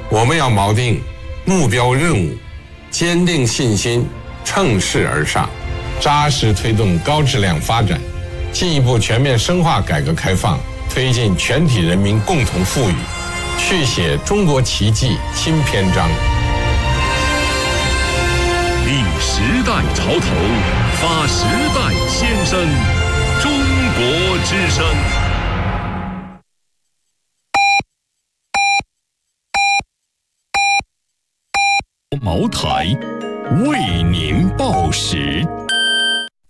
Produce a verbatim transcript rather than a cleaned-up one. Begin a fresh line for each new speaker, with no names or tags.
我们要锚定目标任务，坚定信心，乘势而上，扎实推动高质量发展，进一步全面深化改革开放，推进全体人民共同富裕，续写中国奇迹新篇章。
立时代潮头，发时代先声，中国之声。茅台为您报时。